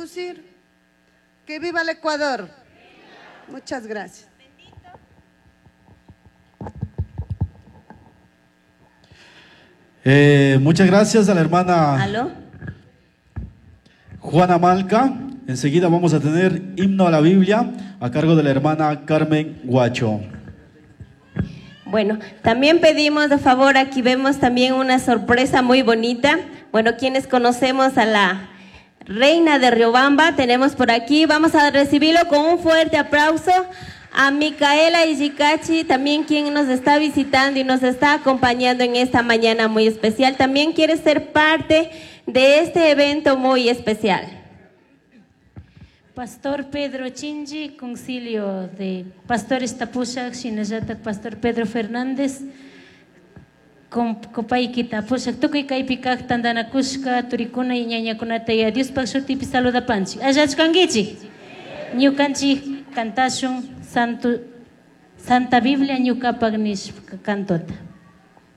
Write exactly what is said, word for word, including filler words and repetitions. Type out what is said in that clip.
introducir? ¡Que viva el Ecuador! Muchas gracias. Eh, muchas gracias a la hermana ¿Aló? Juana Malca. Enseguida vamos a tener himno a la Biblia a cargo de la hermana Carmen Guacho. Bueno, también pedimos de favor, aquí vemos también una sorpresa muy bonita. Bueno, quienes conocemos a la reina de Riobamba, tenemos por aquí, vamos a recibirlo con un fuerte aplauso a Micaela Ijikachi, también quien nos está visitando y nos está acompañando en esta mañana muy especial. También quiere ser parte de este evento muy especial. Pastor Pedro Chinji, concilio de Pastores Tapushak, Shinayatak, Pastor Pedro Fernández, Copaiki Tapushak, Tukuy Kaipikak, Tandanakushka, Turikuna y Ñañakunata y Dios Pakshuti Pisaluda Panchi. Ayachkangichi, Ñukanchi, Cantashun, Santo, Santa Biblia, Ñukapagnish, Cantota.